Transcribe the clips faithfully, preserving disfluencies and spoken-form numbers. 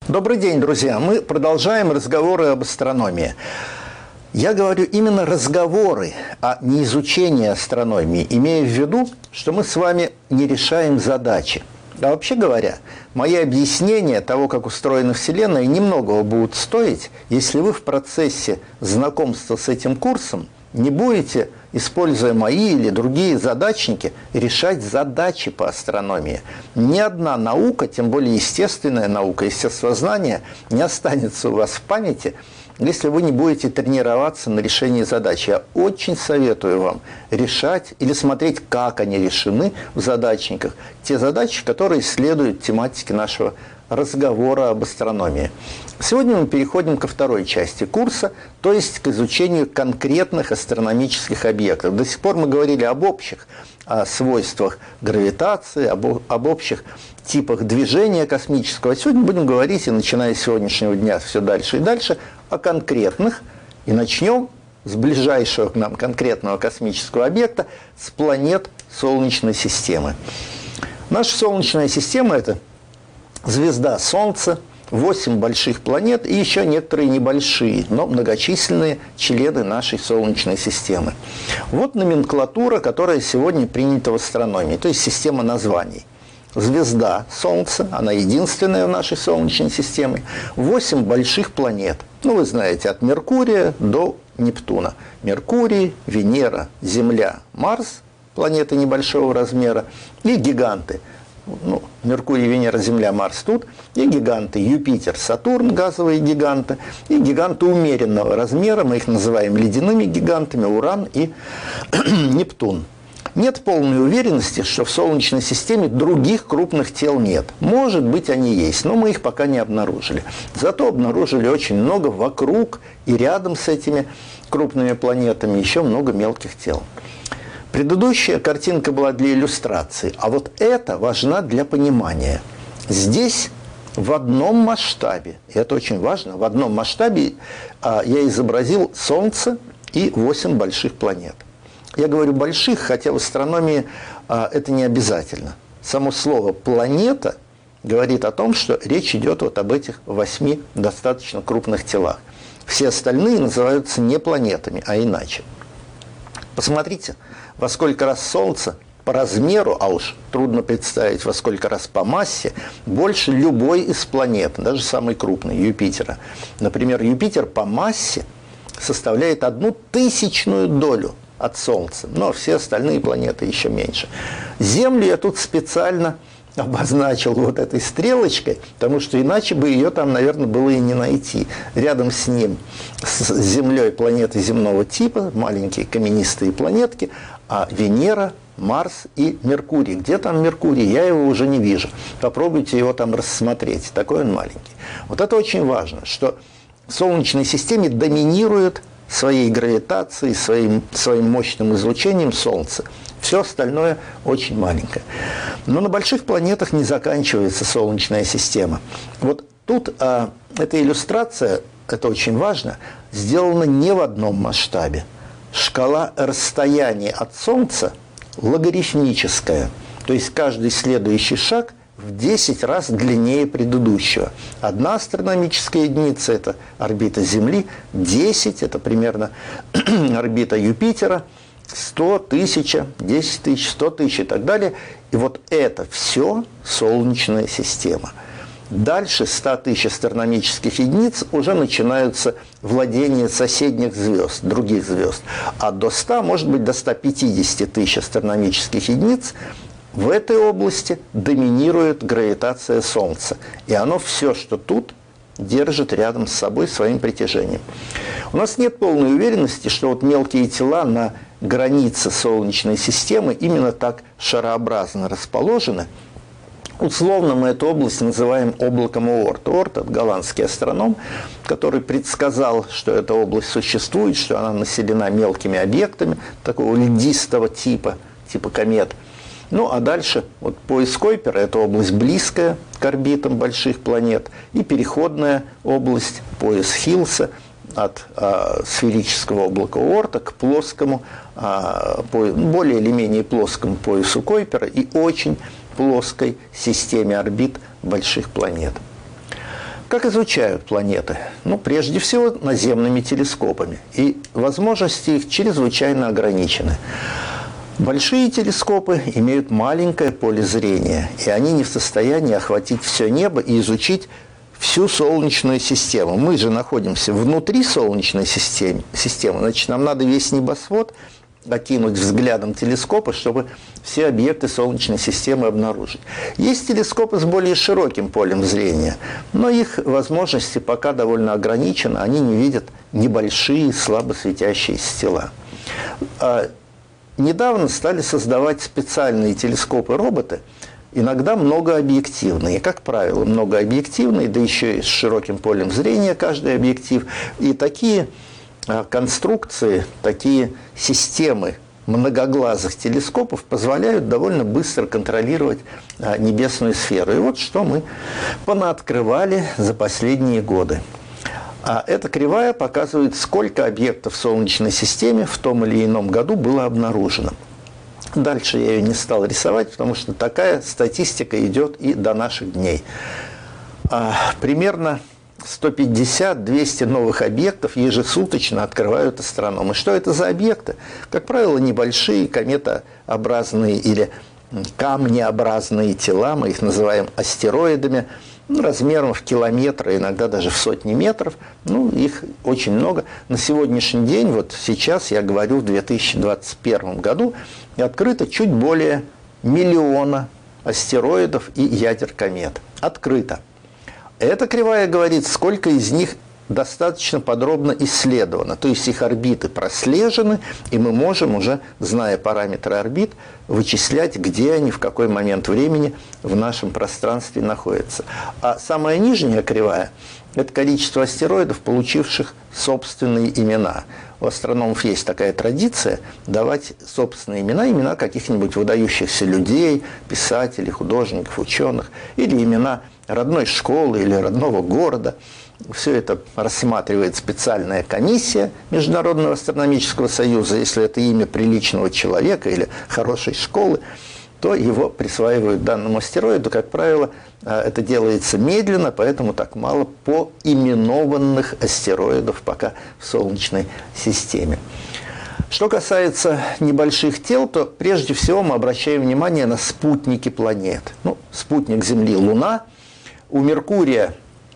Добрый день, друзья! Мы продолжаем разговоры об астрономии. Я говорю именно разговоры, а не изучение астрономии, имея в виду, что мы с вами не решаем задачи. А вообще говоря, мои объяснения того, как устроена Вселенная, немногого будут стоить, если вы в процессе знакомства с этим курсом не будете, используя мои или другие задачники, решать задачи по астрономии. Ни одна наука, тем более естественная наука, естествознание, не останется у вас в памяти, если вы не будете тренироваться на решении задач. Я очень советую вам решать или смотреть, как они решены в задачниках, те задачи, которые следуют тематике нашего разговора об астрономии. Сегодня мы переходим ко второй части курса, то есть к изучению конкретных астрономических объектов. До сих пор мы говорили об общих о свойствах гравитации, об, об общих типах движения космического. А сегодня будем говорить, и начиная с сегодняшнего дня все дальше и дальше, о конкретных. И начнем с ближайшего к нам конкретного космического объекта, с планет Солнечной системы. Наша Солнечная система – это звезда Солнца, восемь больших планет и еще некоторые небольшие, но многочисленные члены нашей Солнечной системы. Вот номенклатура, которая сегодня принята в астрономии, то есть система названий. Звезда Солнца, она единственная в нашей Солнечной системе. восемь больших планет. Ну, вы знаете, от Меркурия до Нептуна. Меркурий, Венера, Земля, Марс, планеты небольшого размера, и гиганты. Ну, Меркурий, Венера, Земля, Марс тут, и гиганты Юпитер, Сатурн, газовые гиганты, и гиганты умеренного размера, мы их называем ледяными гигантами, Уран и Нептун. Нет полной уверенности, что в Солнечной системе других крупных тел нет. Может быть, они есть, но мы их пока не обнаружили. Зато обнаружили очень много вокруг и рядом с этими крупными планетами еще много мелких тел. Предыдущая картинка была для иллюстрации, а вот эта важна для понимания. Здесь в одном масштабе, и это очень важно, в одном масштабе а, я изобразил Солнце и восемь больших планет. Я говорю больших, хотя в астрономии а, это не обязательно. Само слово «планета» говорит о том, что речь идет вот об этих восьми достаточно крупных телах. Все остальные называются не планетами, а иначе. Посмотрите, во сколько раз Солнце по размеру, а уж трудно представить, во сколько раз по массе, больше любой из планет, даже самой крупной, Юпитера. Например, Юпитер по массе составляет одну тысячную долю от Солнца, но все остальные планеты еще меньше. Землю я тут специально обозначил вот этой стрелочкой, потому что иначе бы ее там, наверное, было и не найти. Рядом с ним, с Землей, планеты земного типа, маленькие каменистые планетки, а Венера, Марс и Меркурий. Где там Меркурий? Я его уже не вижу. Попробуйте его там рассмотреть. Такой он маленький. Вот это очень важно, что в Солнечной системе доминирует своей гравитацией, своим, своим мощным излучением Солнце. Все остальное очень маленькое. Но на больших планетах не заканчивается Солнечная система. Вот тут а, эта иллюстрация, это очень важно, сделана не в одном масштабе. Шкала расстояния от Солнца логарифмическая. То есть каждый следующий шаг в десять раз длиннее предыдущего. Одна астрономическая единица – это орбита Земли, десять – это примерно орбита Юпитера, сто, тысяча, десять тысяч, сто тысяч и так далее. И вот это все Солнечная система. Дальше ста тысяч астрономических единиц уже начинаются владения соседних звезд, других звезд. А до ста, может быть, до ста пятидесяти тысяч астрономических единиц в этой области доминирует гравитация Солнца. И оно все, что тут, держит рядом с собой своим притяжением. У нас нет полной уверенности, что вот мелкие тела на границе Солнечной системы именно так шарообразно расположены. Условно мы эту область называем облаком Оорт. Оорт – это голландский астроном, который предсказал, что эта область существует, что она населена мелкими объектами такого льдистого типа, типа комет. Ну, а дальше вот пояс Койпера – это область близкая к орбитам больших планет, и переходная область, пояс Хиллса, от а, сферического облака Оорта к плоскому, а, по, более или менее плоскому поясу Койпера и очень плоской системе орбит больших планет. Как изучают планеты? Ну, прежде всего, наземными телескопами. И возможности их чрезвычайно ограничены. Большие телескопы имеют маленькое поле зрения, и они не в состоянии охватить все небо и изучить всю Солнечную систему. Мы же находимся внутри Солнечной системы, системы, значит, нам надо весь небосвод окинуть взглядом телескопа, чтобы все объекты Солнечной системы обнаружить. Есть телескопы с более широким полем зрения, но их возможности пока довольно ограничены, они не видят небольшие слабо светящиеся тела. Недавно стали создавать специальные телескопы-роботы, иногда многообъективные, как правило, многообъективные, да еще и с широким полем зрения каждый объектив. И такие конструкции, такие системы многоглазых телескопов позволяют довольно быстро контролировать небесную сферу. И вот что мы понаоткрывали за последние годы. А эта кривая показывает, сколько объектов в Солнечной системе в том или ином году было обнаружено. Дальше я ее не стал рисовать, потому что такая статистика идет и до наших дней. А, примерно сто пятьдесят - двести новых объектов ежесуточно открывают астрономы. Что это за объекты? Как правило, небольшие кометообразные или камнеобразные тела, мы их называем астероидами, ну, размером в километры, иногда даже в сотни метров. Ну, их очень много. На сегодняшний день, вот сейчас, я говорю, в две тысячи двадцать первом году, открыто чуть более миллиона астероидов и ядер комет. Открыто. Эта кривая говорит, сколько из них достаточно подробно исследовано, то есть их орбиты прослежены, и мы можем уже, зная параметры орбит, вычислять, где они, в какой момент времени в нашем пространстве находятся. А самая нижняя кривая – это количество астероидов, получивших собственные имена. У астрономов есть такая традиция давать собственные имена, имена каких-нибудь выдающихся людей, писателей, художников, ученых, или имена родной школы или родного города. Все это рассматривает специальная комиссия Международного астрономического союза. Если это имя приличного человека или хорошей школы, то его присваивают данному астероиду. Как правило, это делается медленно, поэтому так мало поименованных астероидов пока в Солнечной системе. Что касается небольших тел, то прежде всего мы обращаем внимание на спутники планет. Ну, спутник Земли – Луна. У Меркурия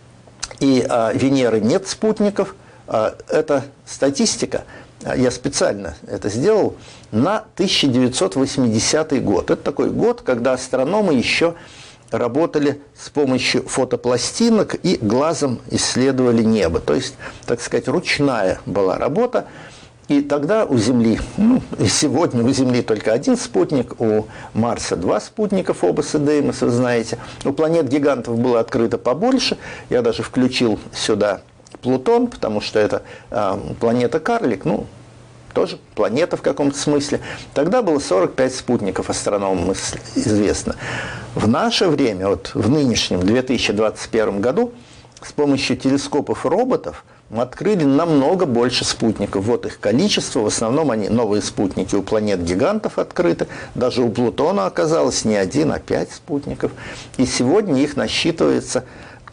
и а, Венеры нет спутников. А, это статистика, я специально это сделал, на тысяча девятьсот восьмидесятый год. Это такой год, когда астрономы еще работали с помощью фотопластинок и глазом исследовали небо. То есть, так сказать, ручная была работа. И тогда у Земли, ну, и сегодня у Земли только один спутник, у Марса два спутника, Фобос и Деймос, вы знаете. У планет-гигантов было открыто побольше. Я даже включил сюда Плутон, потому что это э, планета-карлик, ну, тоже планета в каком-то смысле. Тогда было сорок пять спутников, астрономам известно. В наше время, вот в нынешнем две тысячи двадцать первом году, с помощью телескопов и роботов мы открыли намного больше спутников. Вот их количество. В основном они новые спутники у планет-гигантов открыты. Даже у Плутона оказалось не один, а пять спутников. И сегодня их насчитывается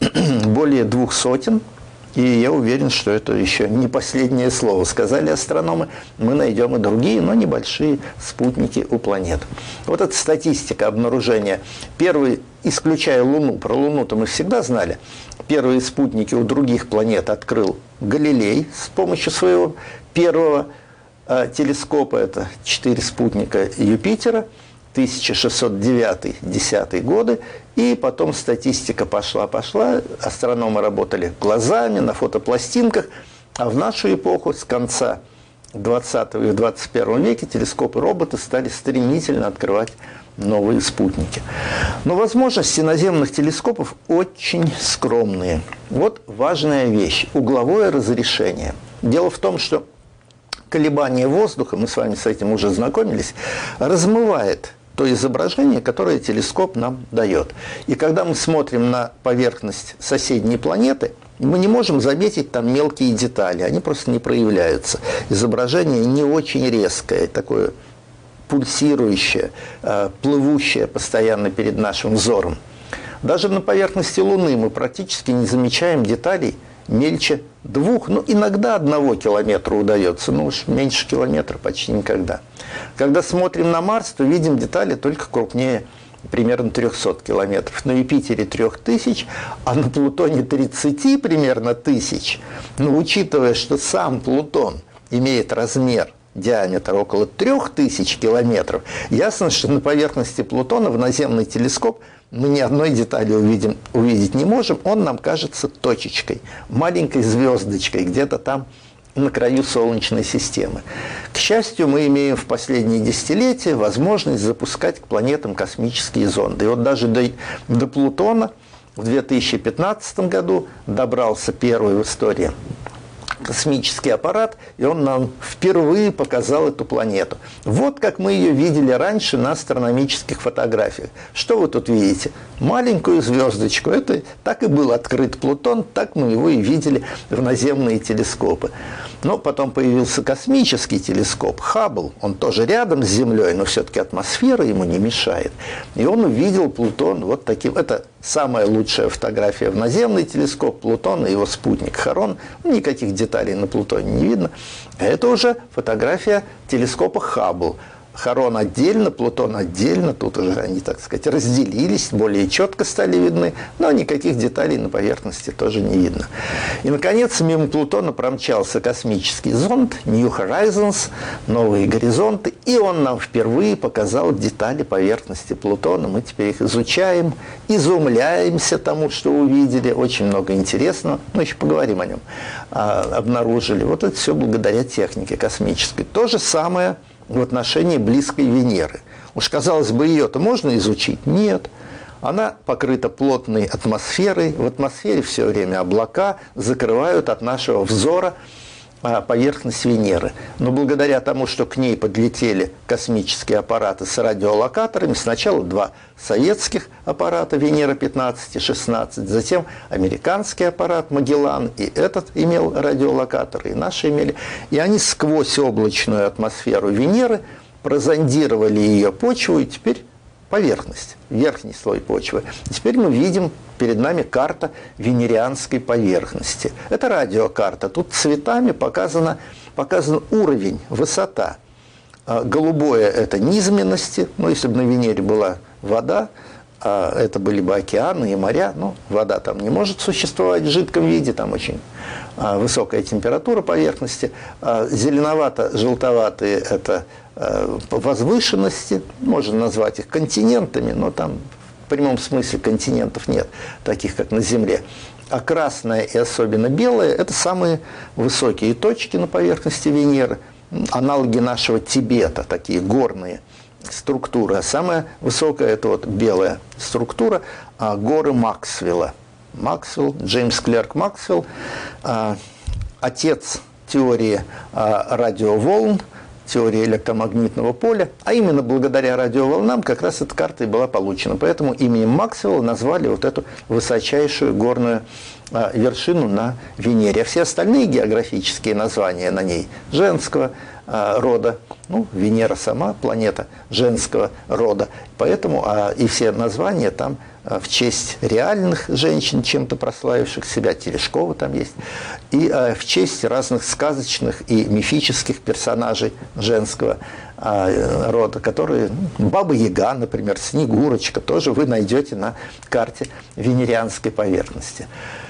более двух сотен. И я уверен, что это еще не последнее слово. Сказали астрономы, мы найдем и другие, но небольшие спутники у планет. Вот эта статистика обнаружения. Первый, исключая Луну, про Луну-то мы всегда знали, первые спутники у других планет открыл Галилей с помощью своего первого э, телескопа. Это четыре спутника Юпитера, тысяча шестьсот девятый — десятый годы. И потом статистика пошла-пошла, астрономы работали глазами, на фотопластинках. А в нашу эпоху, с конца двадцатого и двадцать первого века, телескопы и роботы стали стремительно открывать новые спутники. Но возможности наземных телескопов очень скромные. Вот важная вещь – угловое разрешение. Дело в том, что колебание воздуха, мы с вами с этим уже знакомились, размывает то изображение, которое телескоп нам дает. И когда мы смотрим на поверхность соседней планеты, мы не можем заметить там мелкие детали, они просто не проявляются. Изображение не очень резкое, такое пульсирующее, плывущее постоянно перед нашим взором. Даже на поверхности Луны мы практически не замечаем деталей мельче двух, ну иногда одного километра удается, ну уж меньше километра почти никогда. Когда смотрим на Марс, то видим детали только крупнее примерно трехсот километров. На Юпитере трех тысяч, а на Плутоне тридцати примерно тысяч. Но учитывая, что сам Плутон имеет размер, диаметр около трёх тысяч километров, ясно, что на поверхности Плутона в наземный телескоп мы ни одной детали увидим, увидеть не можем. Он нам кажется точечкой, маленькой звездочкой, где-то там на краю Солнечной системы. К счастью, мы имеем в последние десятилетия возможность запускать к планетам космические зонды. И вот даже до, до Плутона в две тысячи пятнадцатом году добрался первый в истории космический аппарат, и он нам впервые показал эту планету. Вот как мы ее видели раньше на астрономических фотографиях. Что вы тут видите? Маленькую звездочку. Это так и был открыт Плутон, так мы его и видели в наземные телескопы. Но потом появился космический телескоп Хаббл. Он тоже рядом с Землей, но все-таки атмосфера ему не мешает. И он увидел Плутон вот таким. Это самая лучшая фотография в наземный телескоп Плутон и его спутник Харон. Никаких деталей на Плутоне не видно. А это уже фотография телескопа Хаббл. Харон отдельно, Плутон отдельно, тут уже они, так сказать, разделились, более четко стали видны, но никаких деталей на поверхности тоже не видно. И, наконец, мимо Плутона промчался космический зонд New Horizons, новые горизонты, и он нам впервые показал детали поверхности Плутона. Мы теперь их изучаем, изумляемся тому, что увидели, очень много интересного, но еще поговорим о нем, обнаружили. Вот это все благодаря технике космической. То же самое в отношении близкой Венеры. Уж, казалось бы, ее-то можно изучить? Нет. Она покрыта плотной атмосферой. В атмосфере все время облака закрывают от нашего взора поверхность Венеры. Но благодаря тому, что к ней подлетели космические аппараты с радиолокаторами, сначала два советских аппарата Венера пятнадцать и шестнадцать, затем американский аппарат Магеллан, и этот имел радиолокаторы, и наши имели. И они сквозь облачную атмосферу Венеры прозондировали ее почву, и теперь поверхность, верхний слой почвы. И теперь мы видим перед нами карта венерианской поверхности. Это радиокарта. Тут цветами показано, показан уровень, высота. Голубое – это низменности. Ну, если бы на Венере была вода, это были бы океаны и моря. Ну, вода там не может существовать в жидком виде, там очень высокая температура поверхности. Зеленовато-желтоватые – это возвышенности, можно назвать их континентами, но там в прямом смысле континентов нет, таких как на Земле. А красное и особенно белое – это самые высокие точки на поверхности Венеры, аналоги нашего Тибета, такие горные структуры. А самая высокая – это вот белая структура, а горы Максвелла. Максвелл, Джеймс Клерк Максвелл, а, отец теории а, радиоволн, теории электромагнитного поля, а именно благодаря радиоволнам как раз эта карта и была получена. Поэтому именем Максвелла назвали вот эту высочайшую горную а, вершину на Венере. А все остальные географические названия на ней женского а, рода, ну, Венера сама планета женского рода, поэтому а, и все названия там в честь реальных женщин, чем-то прославивших себя, Терешкова там есть, и э, в честь разных сказочных и мифических персонажей женского э, рода, которые, ну, Баба-Яга, например, Снегурочка, тоже вы найдете на карте венерианской поверхности.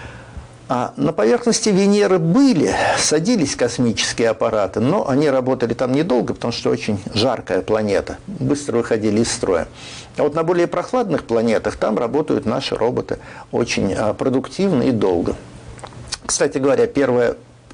А на поверхности Венеры были, садились космические аппараты, но они работали там недолго, потому что очень жаркая планета, быстро выходили из строя. А вот на более прохладных планетах там работают наши роботы очень продуктивно и долго. Кстати говоря, первая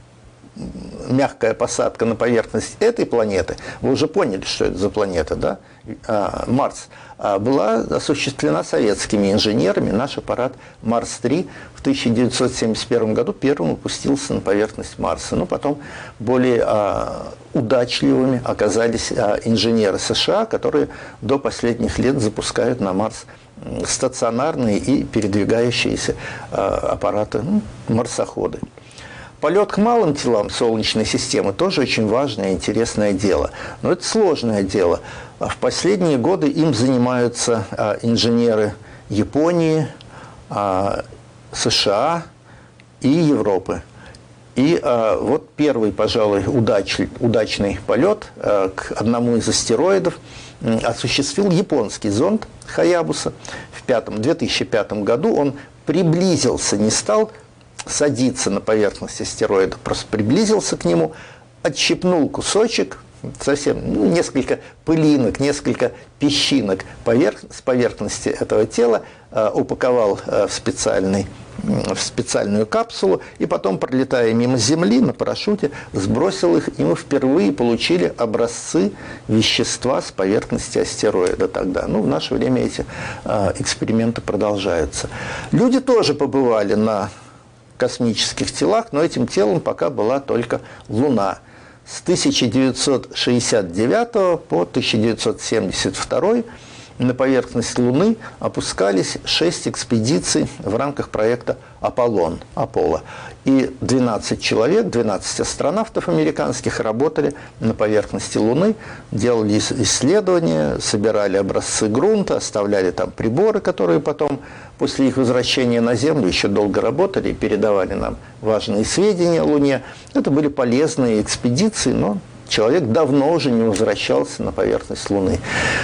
мягкая посадка на поверхность этой планеты, вы уже поняли, что это за планета, да? Марс, была осуществлена советскими инженерами. Наш аппарат Марс три в тысяча девятьсот семьдесят первом году первым опустился на поверхность Марса. Но потом более удачливыми оказались инженеры США, которые до последних лет запускают на Марс стационарные и передвигающиеся аппараты, ну, марсоходы. Полет к малым телам Солнечной системы тоже очень важное и интересное дело. Но это сложное дело. В последние годы им занимаются инженеры Японии, США и Европы. И а, вот первый, пожалуй, удач, удачный полет а, к одному из астероидов а, осуществил японский зонд Хаябуса. В пятом, две тысячи пятом году он приблизился, не стал садиться на поверхность астероида, просто приблизился к нему, отщипнул кусочек, совсем ну, несколько пылинок, несколько песчинок поверх, с поверхности этого тела, а, упаковал а, в специальный в специальную капсулу, и потом, пролетая мимо Земли на парашюте, сбросил их, и мы впервые получили образцы вещества с поверхности астероида тогда. Ну, в наше время эти э, эксперименты продолжаются. Люди тоже побывали на космических телах, но этим телом пока была только Луна. С тысяча девятьсот шестьдесят девятого по тысяча девятьсот семьдесят второй на поверхность Луны опускались шесть экспедиций в рамках проекта «Аполлон», Аполло. И двенадцать человек, двенадцать астронавтов американских работали на поверхности Луны, делали исследования, собирали образцы грунта, оставляли там приборы, которые потом, после их возвращения на Землю, еще долго работали и передавали нам важные сведения о Луне. Это были полезные экспедиции, но человек давно уже не возвращался на поверхность Луны.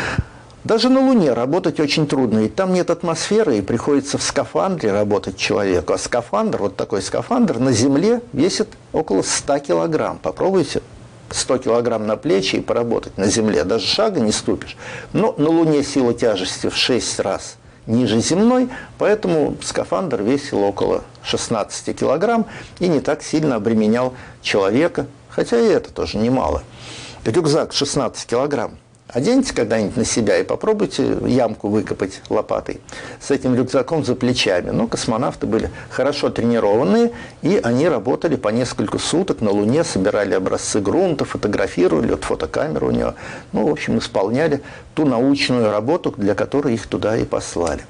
Даже на Луне работать очень трудно, ведь там нет атмосферы, и приходится в скафандре работать человеку. А скафандр, вот такой скафандр, на Земле весит около ста килограмм. Попробуйте сто килограмм на плечи и поработать на Земле. Даже шага не ступишь. Но на Луне сила тяжести в шесть раз ниже земной, поэтому скафандр весил около шестнадцати килограмм и не так сильно обременял человека, хотя и это тоже немало. Рюкзак шестнадцать килограмм. Оденьте когда-нибудь на себя и попробуйте ямку выкопать лопатой с этим рюкзаком за плечами. Но космонавты были хорошо тренированные, и они работали по несколько суток на Луне, собирали образцы грунта, фотографировали, вот фотокамеру у него. Ну, в общем, исполняли ту научную работу, для которой их туда и послали.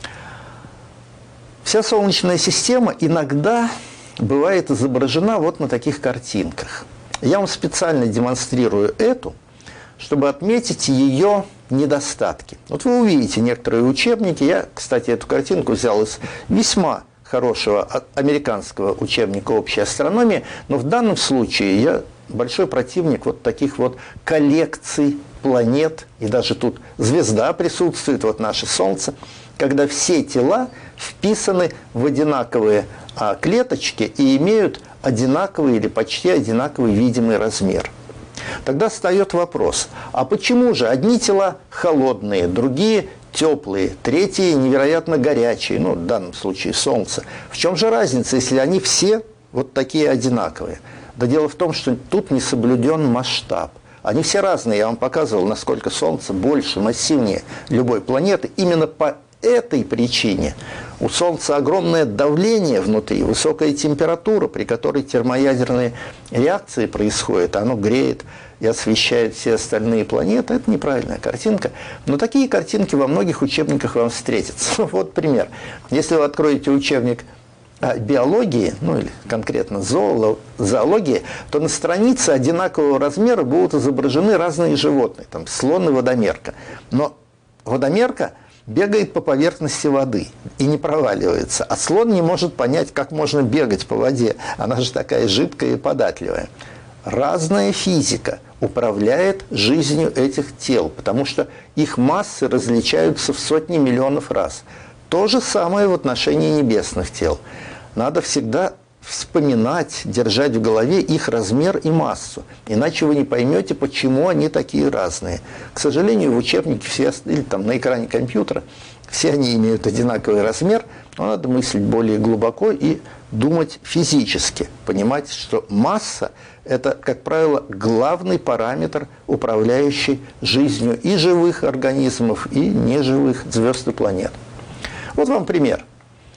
Вся Солнечная система иногда бывает изображена вот на таких картинках. Я вам специально демонстрирую эту, чтобы отметить ее недостатки. Вот вы увидите некоторые учебники. Я, кстати, эту картинку взял из весьма хорошего американского учебника общей астрономии, но в данном случае я большой противник вот таких вот коллекций планет, и даже тут звезда присутствует, вот наше Солнце, когда все тела вписаны в одинаковые а, клеточки и имеют одинаковый или почти одинаковый видимый размер. Тогда встает вопрос, а почему же одни тела холодные, другие теплые, третьи невероятно горячие, ну, в данном случае Солнце. В чем же разница, если они все вот такие одинаковые? Да дело в том, что тут не соблюден масштаб. Они все разные, я вам показывал, насколько Солнце больше, массивнее любой планеты. Именно по этой причине у Солнца огромное давление внутри, высокая температура, при которой термоядерные реакции происходят, оно греет и освещает все остальные планеты. Это неправильная картинка, но такие картинки во многих учебниках вам встретятся. Вот пример. Если вы откроете учебник биологии, ну или конкретно зоологии, то на странице одинакового размера будут изображены разные животные, там слон и водомерка. Но водомерка бегает по поверхности воды и не проваливается. А слон не может понять, как можно бегать по воде. Она же такая жидкая и податливая. Разная физика управляет жизнью этих тел, потому что их массы различаются в сотни миллионов раз. То же самое в отношении небесных тел. Надо всегда вспоминать, держать в голове их размер и массу. Иначе вы не поймете, почему они такие разные. К сожалению, в учебнике все, или там на экране компьютера все они имеют одинаковый размер, но надо мыслить более глубоко и думать физически. Понимать, что масса – это, как правило, главный параметр, управляющий жизнью и живых организмов, и неживых звезд и планет. Вот вам пример.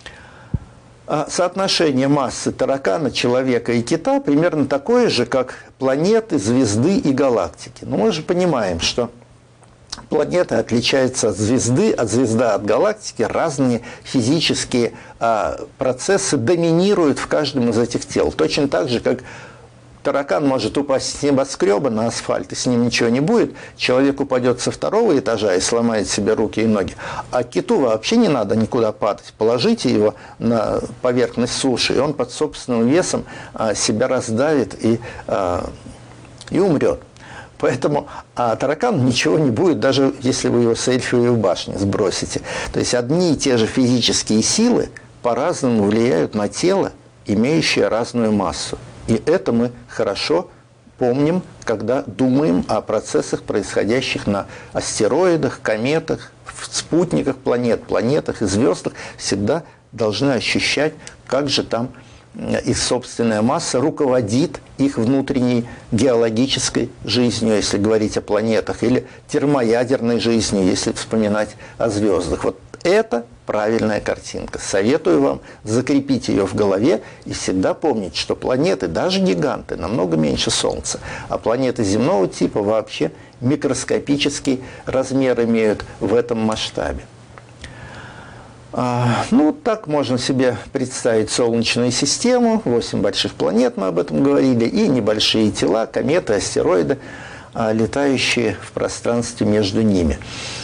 Соотношение массы таракана, человека и кита примерно такое же, как планеты, звезды и галактики. Но мы же понимаем, что планета отличается от звезды, от звезда от галактики. Разные физические процессы доминируют в каждом из этих тел. Точно так же, как таракан может упасть с небоскреба на асфальт, и с ним ничего не будет. Человек упадет со второго этажа и сломает себе руки и ноги. А киту вообще не надо никуда падать. Положите его на поверхность суши, и он под собственным весом себя раздавит и, и умрет. Поэтому а таракану ничего не будет, даже если вы его с Эйфелевой башни сбросите. То есть одни и те же физические силы по-разному влияют на тело, имеющее разную массу. И это мы хорошо помним, когда думаем о процессах, происходящих на астероидах, кометах, спутниках планет, планетах и звездах. Всегда должны ощущать, как же там их собственная масса руководит их внутренней геологической жизнью, если говорить о планетах, или термоядерной жизнью, если вспоминать о звездах. Вот это правильная картинка. Советую вам закрепить ее в голове и всегда помнить, что планеты, даже гиганты, намного меньше Солнца, а планеты земного типа вообще микроскопический размер имеют в этом масштабе. Ну, так можно себе представить Солнечную систему, восемь больших планет, мы об этом говорили, и небольшие тела, кометы, астероиды, летающие в пространстве между ними.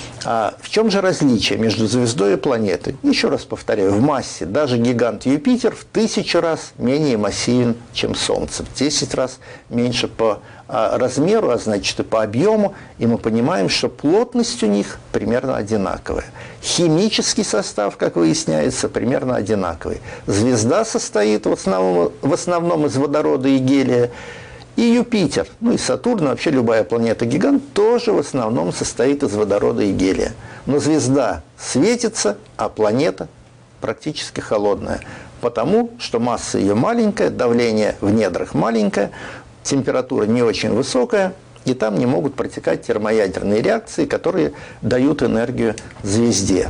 А в чем же различие между звездой и планетой? Еще раз повторяю, в массе даже гигант Юпитер в тысячу раз менее массивен, чем Солнце, в десять раз меньше по размеру, а значит и по объему, и мы понимаем, что плотность у них примерно одинаковая. Химический состав, как выясняется, примерно одинаковый. Звезда состоит в основном, в основном из водорода и гелия, и Юпитер, ну и Сатурн, вообще любая планета-гигант, тоже в основном состоит из водорода и гелия. Но звезда светится, а планета практически холодная, потому что масса ее маленькая, давление в недрах маленькое, температура не очень высокая, и там не могут протекать термоядерные реакции, которые дают энергию звезде.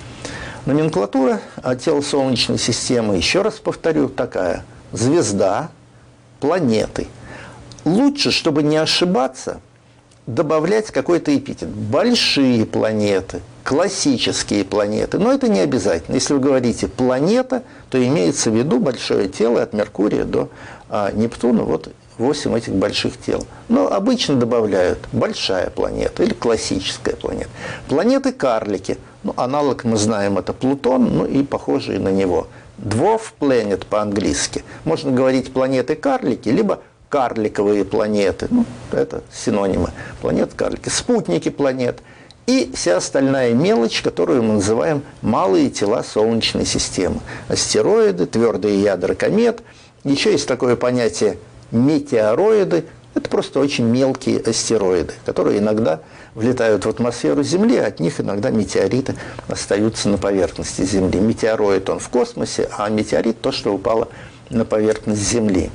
Номенклатура тела Солнечной системы, еще раз повторю, такая: звезда, планеты. Лучше, чтобы не ошибаться, добавлять какой-то эпитет. Большие планеты, классические планеты. Но это не обязательно. Если вы говорите «планета», то имеется в виду большое тело от Меркурия до а, Нептуна. Вот восемь этих больших тел. Но обычно добавляют «большая планета» или «классическая планета». Планеты-карлики. Ну, аналог мы знаем, это Плутон, ну и похожие на него. Dwarf planet по-английски. Можно говорить планеты-карлики, либо карликовые планеты, ну, это синонимы планет-карлики, спутники планет и вся остальная мелочь, которую мы называем малые тела Солнечной системы. Астероиды, твердые ядра комет. Еще есть такое понятие метеороиды. Это просто очень мелкие астероиды, которые иногда влетают в атмосферу Земли, а от них иногда метеориты остаются на поверхности Земли. Метеороид он в космосе, а метеорит то, что упало на поверхность Земли.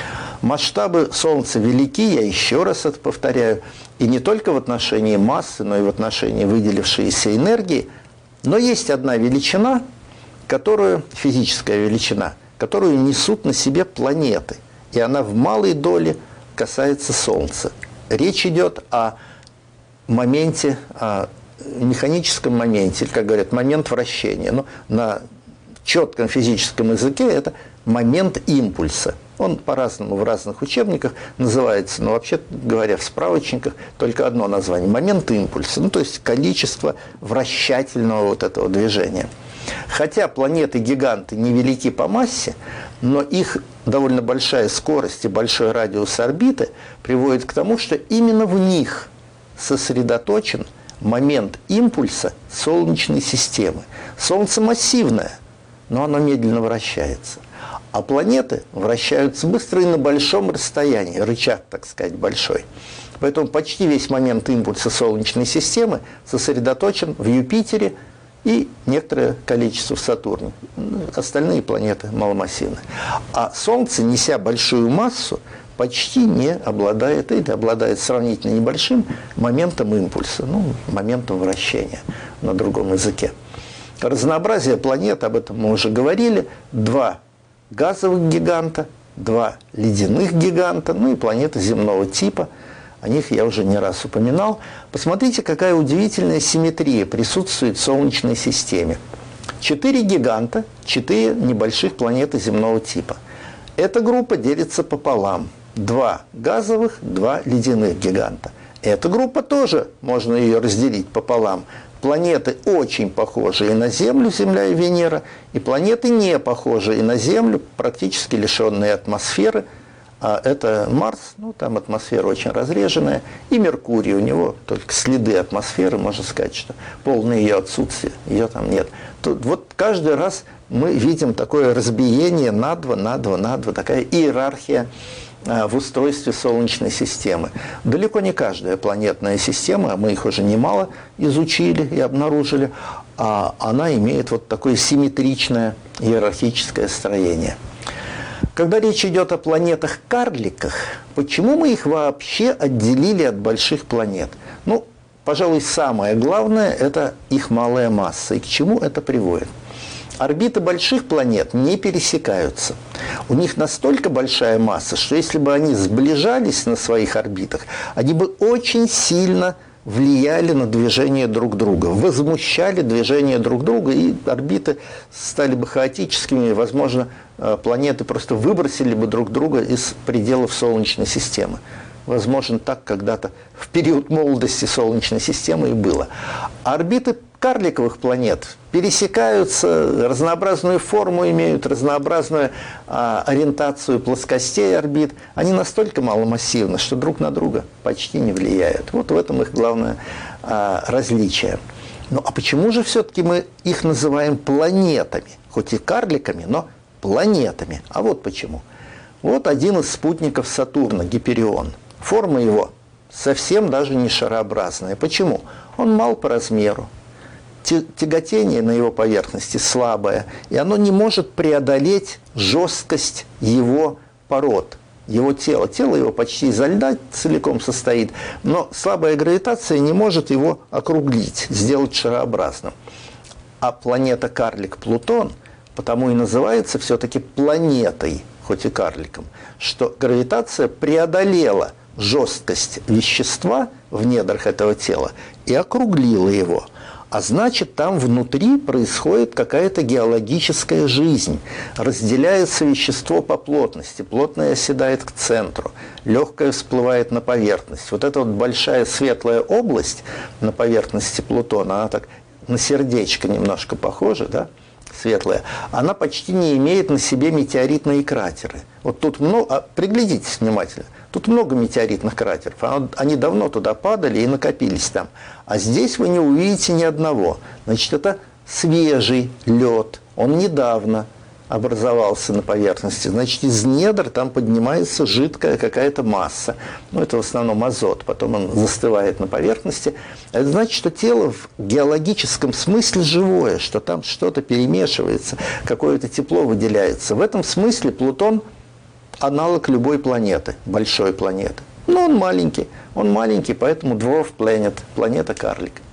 Масштабы Солнца велики, я еще раз это повторяю, и не только в отношении массы, но и в отношении выделившейся энергии. Но есть одна величина, которую, физическая величина, которую несут на себе планеты, и она в малой доле касается Солнца. Речь идет о моменте, о механическом моменте, или, как говорят, момент вращения. Но на четком физическом языке это момент импульса. Он по-разному в разных учебниках называется, но вообще говоря, в справочниках только одно название – момент импульса, ну то есть количество вращательного вот этого движения. Хотя планеты-гиганты невелики по массе, но их довольно большая скорость и большой радиус орбиты приводит к тому, что именно в них сосредоточен момент импульса Солнечной системы. Солнце массивное, но оно медленно вращается. А планеты вращаются быстро и на большом расстоянии, рычаг, так сказать, большой. Поэтому почти весь момент импульса Солнечной системы сосредоточен в Юпитере и некоторое количество в Сатурне. Остальные планеты маломассивны. А Солнце, неся большую массу, почти не обладает, или обладает сравнительно небольшим моментом импульса, ну, моментом вращения на другом языке. Разнообразие планет, об этом мы уже говорили, два газовых гиганта, два ледяных гиганта, ну и планеты земного типа. О них я уже не раз упоминал. Посмотрите, какая удивительная симметрия присутствует в Солнечной системе. Четыре гиганта, четыре небольших планеты земного типа. Эта группа делится пополам. Два газовых, два ледяных гиганта. Эта группа тоже, можно ее разделить пополам. Планеты очень похожие на Землю, Земля и Венера, и планеты не похожие на Землю, практически лишенные атмосферы. А это Марс, ну там атмосфера очень разреженная, и Меркурий, у него только следы атмосферы, можно сказать, что полное ее отсутствие, ее там нет. Тут вот каждый раз мы видим такое разбиение на два, на два, на два, такая иерархия в устройстве Солнечной системы. Далеко не каждая планетная система, а мы их уже немало изучили и обнаружили, а она имеет вот такое симметричное иерархическое строение. Когда речь идет о планетах-карликах, почему мы их вообще отделили от больших планет? Ну, пожалуй, самое главное – это их малая масса. И к чему это приводит? Орбиты больших планет не пересекаются. У них настолько большая масса, что если бы они сближались на своих орбитах, они бы очень сильно влияли на движение друг друга, возмущали движение друг друга, и орбиты стали бы хаотическими, и, возможно, планеты просто выбросили бы друг друга из пределов Солнечной системы. Возможно, так когда-то в период молодости Солнечной системы и было. Орбиты карликовых планет пересекаются, разнообразную форму имеют, разнообразную а, ориентацию плоскостей орбит. Они настолько маломассивны, что друг на друга почти не влияют. Вот в этом их главное а, различие. Ну а почему же все-таки мы их называем планетами? Хоть и карликами, но планетами. А вот почему. Вот один из спутников Сатурна, Гиперион. Форма его совсем даже не шарообразная. Почему? Он мал по размеру. Тяготение на его поверхности слабое, и оно не может преодолеть жесткость его пород, его тела. Тело его почти изо льда целиком состоит, но слабая гравитация не может его округлить, сделать шарообразным. А планета-карлик Плутон потому и называется все-таки планетой, хоть и карликом, что гравитация преодолела жесткость вещества в недрах этого тела и округлила его. А значит, там внутри происходит какая-то геологическая жизнь. Разделяется вещество по плотности. Плотное оседает к центру, легкое всплывает на поверхность. Вот эта вот большая светлая область на поверхности Плутона, она так на сердечко немножко похожа, да? Светлая, она почти не имеет на себе метеоритные кратеры. Вот тут много, а приглядитесь внимательно, тут много метеоритных кратеров, они давно туда падали и накопились там. А здесь вы не увидите ни одного. Значит, это свежий лед, он недавно образовался на поверхности. Значит, из недр там поднимается жидкая какая-то масса. Ну, это в основном азот. Потом он застывает на поверхности. Это значит, что тело в геологическом смысле живое, что там что-то перемешивается, какое-то тепло выделяется. В этом смысле Плутон аналог любой планеты, большой планеты. Но он маленький. Он маленький, поэтому dwarf planet, планета-карлик.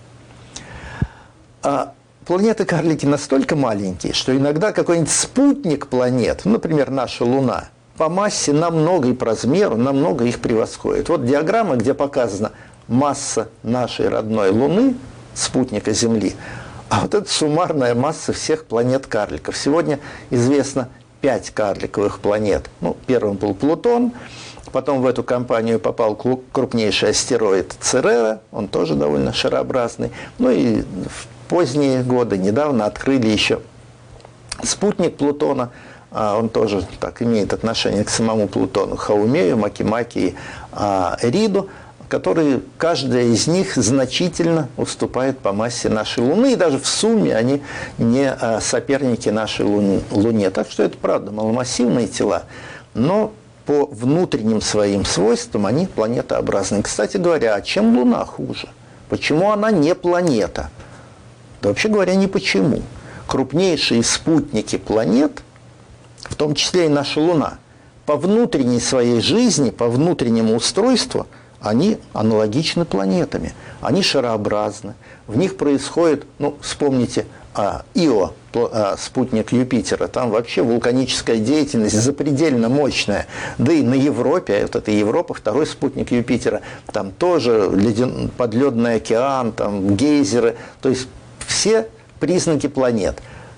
А планеты-карлики настолько маленькие, что иногда какой-нибудь спутник планет, например, наша Луна, по массе намного и по размеру намного их превосходит. Вот диаграмма, где показана масса нашей родной Луны, спутника Земли, а вот это суммарная масса всех планет-карликов. Сегодня известно пять карликовых планет. Ну, первым был Плутон, потом в эту компанию попал крупнейший астероид Церера, он тоже довольно шарообразный. Ну и в поздние годы, недавно открыли еще спутник Плутона, он тоже так имеет отношение к самому Плутону, Хаумею, Макимаки и Эриду, которые, каждая из них значительно уступает по массе нашей Луны, и даже в сумме они не соперники нашей Луне. Так что это правда маломассивные тела, но по внутренним своим свойствам они планетообразные. Кстати говоря, а чем Луна хуже? Почему она не планета? Да вообще говоря, ни почему. Крупнейшие спутники планет, в том числе и наша Луна, по внутренней своей жизни, по внутреннему устройству, они аналогичны планетами. Они шарообразны. В них происходит, ну, вспомните, а, Ио, а, спутник Юпитера, там вообще вулканическая деятельность запредельно мощная. Да и на Европе, вот это Европа, второй спутник Юпитера, там тоже леден... подледный океан, там гейзеры, то есть все признаки планет.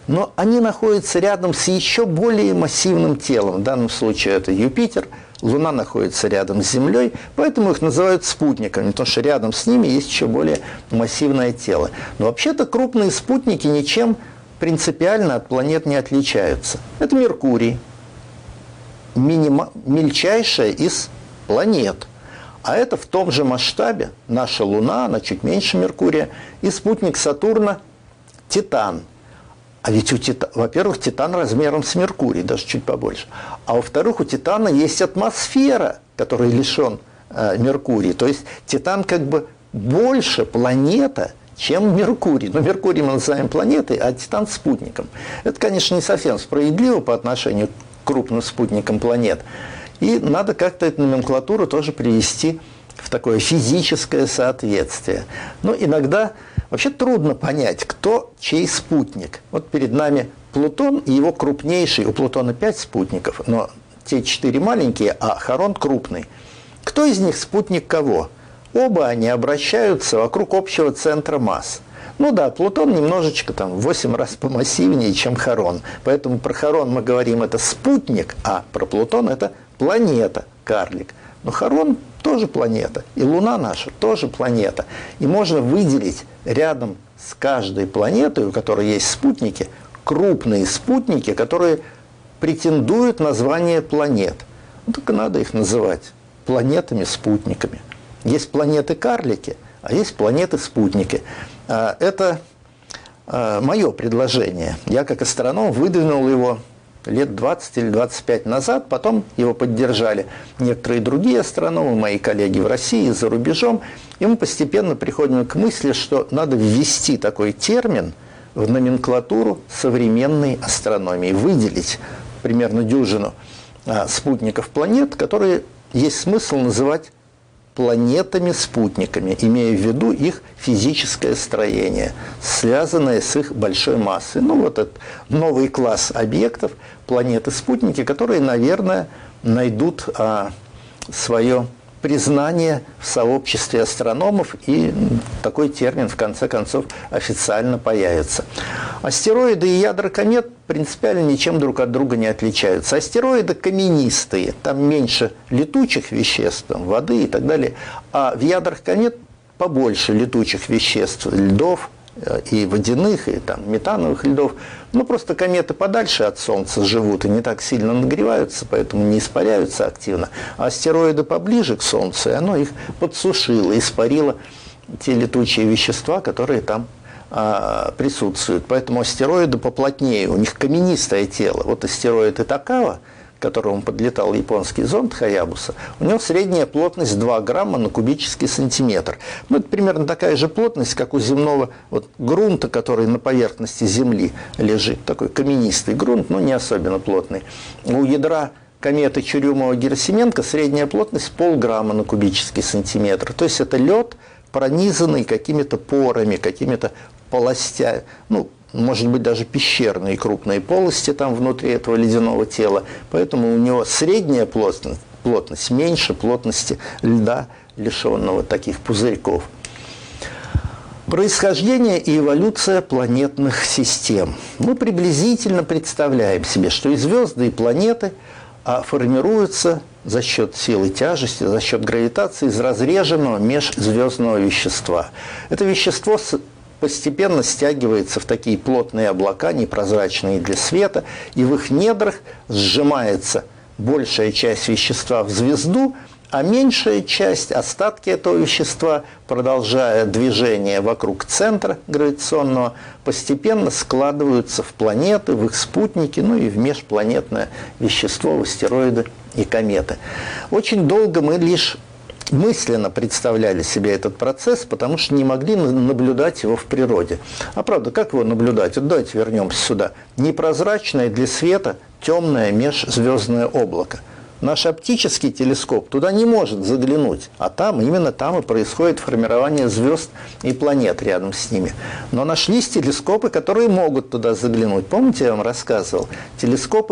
но они находятся рядом с еще более массивным телом. В данном случае это Юпитер. Луна находится рядом с Землей, поэтому их называют спутниками, потому что рядом с ними есть еще более массивное тело. Но вообще-то крупные спутники ничем принципиально от планет не отличаются. Это Меркурий, минима... мельчайшая из планет. А это в том же масштабе наша Луна, она чуть меньше Меркурия, и спутник Сатурна Титан. А ведь у Титана, во-первых, Титан размером с Меркурий, даже чуть побольше. А во-вторых, у Титана есть атмосфера, которая лишен э, Меркурия. То есть Титан как бы больше планета, чем Меркурий. Но Меркурий мы называем планетой, а Титан спутником. Это, конечно, не совсем справедливо по отношению к крупным спутникам планет. И надо как-то эту номенклатуру тоже привести в такое физическое соответствие. Но иногда вообще трудно понять, кто чей спутник. Вот перед нами Плутон и его крупнейший, у Плутона пять спутников, но те четыре маленькие, а Харон крупный. Кто из них спутник кого? Оба они обращаются вокруг общего центра масс. Ну да, Плутон немножечко там в восемь раз помассивнее, чем Харон. Поэтому про Харон мы говорим, это спутник, а про Плутон это планета, карлик. Но Харон тоже планета, и Луна наша тоже планета. И можно выделить рядом с каждой планетой, у которой есть спутники, крупные спутники, которые претендуют на звание планет. Ну, только надо их называть планетами-спутниками. Есть планеты-карлики, а есть планеты-спутники. Это мое предложение. Я как астроном выдвинул его лет двадцать или двадцать пять назад, потом его поддержали некоторые другие астрономы, мои коллеги в России и за рубежом, и мы постепенно приходим к мысли, что надо ввести такой термин в номенклатуру современной астрономии, выделить примерно дюжину а, спутников планет, которые есть смысл называть планетами-спутниками, имея в виду их физическое строение, связанное с их большой массой. Ну, вот этот новый класс объектов, планеты-спутники, которые, наверное, найдут а, свое признание в сообществе астрономов, и такой термин, в конце концов, официально появится. Астероиды и ядра комет принципиально ничем друг от друга не отличаются. Астероиды каменистые, там меньше летучих веществ, там, воды и так далее, а в ядрах комет побольше летучих веществ, льдов, и водяных, и там, метановых льдов. Ну, просто кометы подальше от Солнца живут и не так сильно нагреваются, поэтому не испаряются активно. А астероиды поближе к Солнцу, и оно их подсушило, испарило те летучие вещества, которые там а, присутствуют. Поэтому астероиды поплотнее, у них каменистое тело. Вот астероид Итакава, к которому подлетал японский зонд Хаябуса, у него средняя плотность два грамма на кубический сантиметр. Ну, это примерно такая же плотность, как у земного вот, грунта, который на поверхности Земли лежит. Такой каменистый грунт, но не особенно плотный. У ядра кометы Чурюмова-Герасименко средняя плотность полграмма на кубический сантиметр. То есть это лед, пронизанный какими-то порами, какими-то полостями, ну, может быть, даже пещерные крупные полости там внутри этого ледяного тела. Поэтому у него средняя плотность, плотность меньше плотности льда, лишенного таких пузырьков. Происхождение и эволюция планетных систем. Мы приблизительно представляем себе, что и звезды, и планеты формируются за счет силы тяжести, за счет гравитации из разреженного межзвездного вещества. Это вещество постепенно стягивается в такие плотные облака, непрозрачные для света, и в их недрах сжимается большая часть вещества в звезду, а меньшая часть, остатки этого вещества, продолжая движение вокруг центра гравитационного, постепенно складываются в планеты, в их спутники, ну и в межпланетное вещество, в астероиды и кометы. Очень долго мы лишь мысленно представляли себе этот процесс, потому что не могли наблюдать его в природе. А правда, как его наблюдать? Вот давайте вернемся сюда. Непрозрачное для света темное межзвездное облако. Наш оптический телескоп туда не может заглянуть, а там, именно там и происходит формирование звезд и планет рядом с ними. Но нашлись телескопы, которые могут туда заглянуть. Помните, я вам рассказывал? Телескопы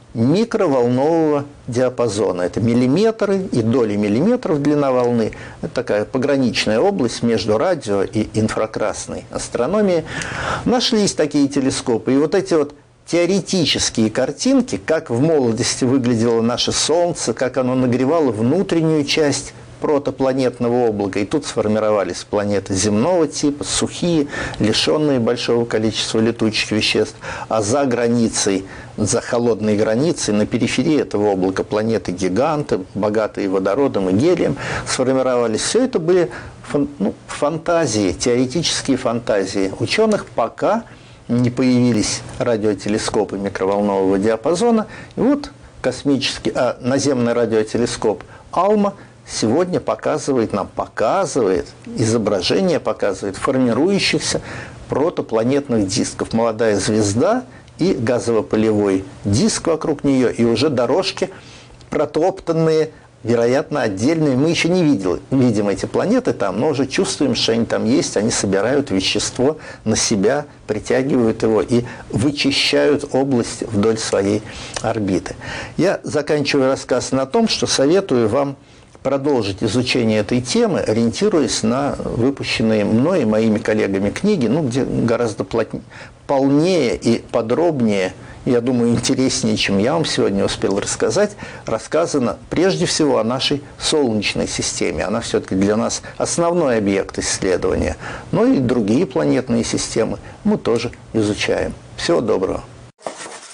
микроволнового диапазона. Это миллиметры и доли миллиметров длина волны. Это такая пограничная область между радио и инфракрасной астрономией. Нашлись такие телескопы. И вот эти вот теоретические картинки, как в молодости выглядело наше Солнце, как оно нагревало внутреннюю часть протопланетного облака. И тут сформировались планеты земного типа, сухие, лишенные большого количества летучих веществ. А за границей, за холодной границей, на периферии этого облака планеты-гиганты, богатые водородом и гелием, сформировались. Все это были фан, ну, фантазии, теоретические фантазии ученых, пока не появились радиотелескопы микроволнового диапазона. И вот космический, а, наземный радиотелескоп «Алма» сегодня показывает нам, показывает, изображение показывает формирующихся протопланетных дисков. Молодая звезда и газово-полевой диск вокруг нее, и уже дорожки протоптанные, вероятно, отдельные. Мы еще не видели, видим эти планеты там, но уже чувствуем, что они там есть, они собирают вещество на себя, притягивают его и вычищают область вдоль своей орбиты. Я заканчиваю рассказ на том, что советую вам продолжить изучение этой темы, ориентируясь на выпущенные мной и моими коллегами книги, ну, где гораздо плотнее, полнее и подробнее, я думаю, интереснее, чем я вам сегодня успел рассказать, рассказано прежде всего о нашей Солнечной системе. Она все-таки для нас основной объект исследования. Но и другие планетные системы мы тоже изучаем. Всего доброго.